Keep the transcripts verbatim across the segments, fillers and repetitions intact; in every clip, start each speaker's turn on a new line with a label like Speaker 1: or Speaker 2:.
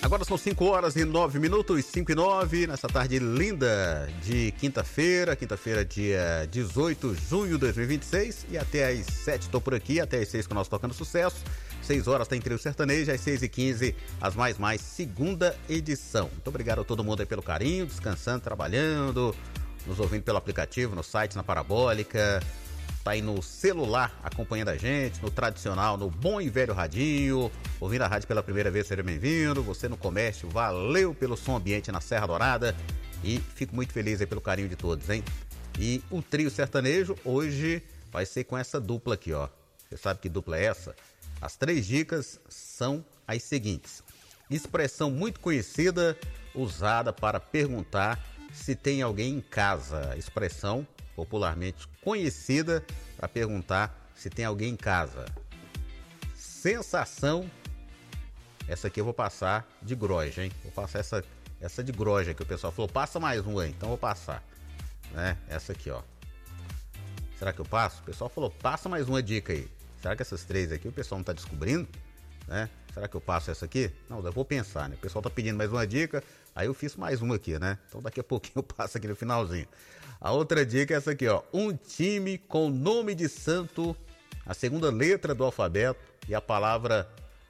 Speaker 1: Agora são cinco horas e nove minutos, cinco e nove, nessa tarde linda de quinta-feira, quinta-feira, dia dezoito de junho de dois mil e vinte e seis, e até às sete estou por aqui, até às seis com nós tocando sucesso. seis horas tem trio sertanejo, às seis e quinze, as mais mais, segunda edição. Muito obrigado a todo mundo aí pelo carinho, descansando, trabalhando, nos ouvindo pelo aplicativo, no site, na Parabólica, tá aí no celular acompanhando a gente, no tradicional, no bom e velho radinho, ouvindo a rádio pela primeira vez, seja bem-vindo. Você no comércio, valeu pelo som ambiente na Serra Dourada e fico muito feliz aí pelo carinho de todos, hein? E o trio sertanejo hoje vai ser com essa dupla aqui, ó. Você sabe que dupla é essa? As três dicas são as seguintes: expressão muito conhecida usada para perguntar se tem alguém em casa. Expressão popularmente conhecida para perguntar se tem alguém em casa. Sensação, essa aqui eu vou passar de groja, hein? Vou passar essa, essa de groja que o pessoal falou, passa mais um aí, então vou passar, né? Essa aqui, ó. Será que eu passo? O pessoal falou, passa mais uma dica aí. Será que essas três aqui o pessoal não tá descobrindo, né? Será que eu passo essa aqui? Não, eu vou pensar, né? O pessoal tá pedindo mais uma dica, aí eu fiz mais uma aqui, né? Então daqui a pouquinho eu passo aqui no finalzinho. A outra dica é essa aqui, ó. Um time com nome de santo, a segunda letra do alfabeto e a palavra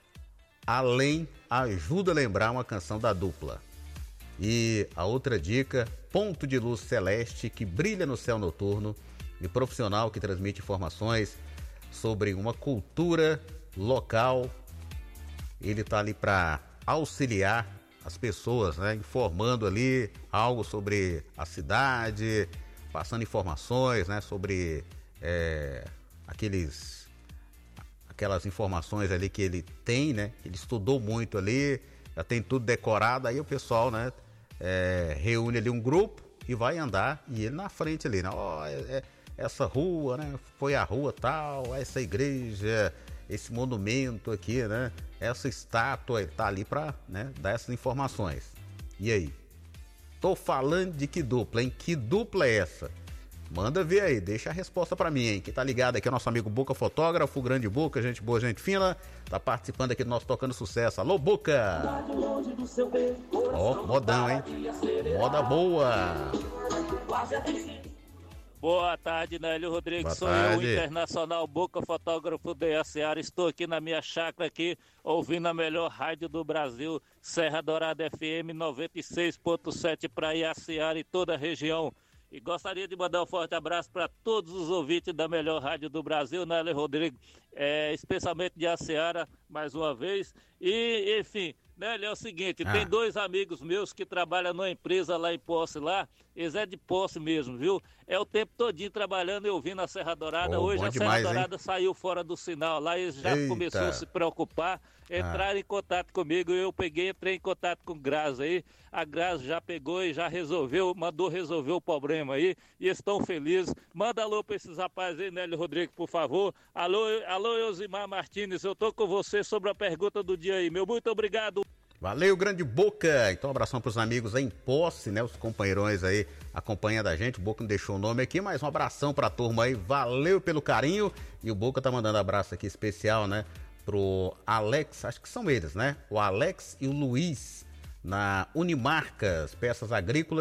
Speaker 1: além ajuda a lembrar uma canção da dupla. E a outra dica, ponto de luz celeste que brilha no céu noturno e profissional que transmite informações sobre uma cultura local. Ele tá ali para auxiliar as pessoas, né? Informando ali algo sobre a cidade, passando informações, né? Sobre é, aqueles, aquelas informações ali que ele tem, né? Ele estudou muito ali, já tem tudo decorado, aí o pessoal, né? É, reúne ali um grupo e vai andar, e ele na frente ali, né? Ó, é, é, essa rua, né? Foi a rua tal, essa igreja, esse monumento aqui, né? Essa estátua, ele tá ali pra, né, dar essas informações. E aí? Tô falando de que dupla, hein? Que dupla é essa? Manda ver aí, deixa a resposta pra mim, hein? Quem tá ligado aqui é o nosso amigo Boca Fotógrafo, grande Boca, gente boa, gente fina. Tá participando aqui do nosso Tocando Sucesso. Alô, Boca! Ó, oh, modão, hein? Moda boa!
Speaker 2: Boa tarde, Nélio Rodrigues,
Speaker 1: Boa
Speaker 2: sou
Speaker 1: tarde.
Speaker 2: eu, o internacional Boca Fotógrafo da Seara. Estou aqui na minha chácara aqui, ouvindo a melhor rádio do Brasil, Serra Dourada F M noventa e seis ponto sete para Iaciara e toda a região. E gostaria de mandar um forte abraço para todos os ouvintes da melhor rádio do Brasil, Nélio Rodrigues, é, especialmente de Iaciara, mais uma vez. E, enfim, Nélio, é o seguinte, ah. tem dois amigos meus que trabalham numa empresa lá em Posse, lá, eles é de Posse mesmo, viu? É o tempo todinho trabalhando e ouvindo a Serra Dourada.
Speaker 1: Oh,
Speaker 2: Hoje a
Speaker 1: demais,
Speaker 2: Serra Dourada
Speaker 1: hein?
Speaker 2: saiu fora do sinal, lá eles já
Speaker 1: Eita.
Speaker 2: começaram a se preocupar, entraram ah. em contato comigo, eu peguei, entrei em contato com o Graça aí, a Graça já pegou e já resolveu, mandou resolver o problema aí, e estão felizes. Manda alô pra esses rapazes aí, Nélio Rodrigues, por favor. Alô, alô, Eusimar Martins, eu tô com você sobre a pergunta do dia aí, meu muito obrigado.
Speaker 1: Valeu, grande Boca! Então, um abração pros amigos aí em Posse, né? Os companheirões aí acompanhando a gente. O Boca não deixou o nome aqui, mas um abração pra turma aí. Valeu pelo carinho. E o Boca tá mandando abraço aqui especial, né? Pro Alex, acho que são eles, né? O Alex e o Luiz, na Unimarcas, peças agrícolas.